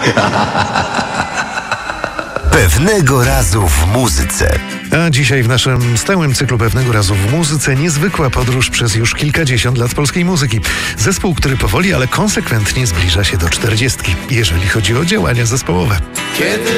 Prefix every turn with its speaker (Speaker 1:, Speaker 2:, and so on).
Speaker 1: Pewnego razu w muzyce.
Speaker 2: A dzisiaj w naszym stałym cyklu Pewnego razu w muzyce niezwykła podróż przez już kilkadziesiąt lat polskiej muzyki. Zespół, który powoli, ale konsekwentnie zbliża się do 40, jeżeli chodzi o działania zespołowe.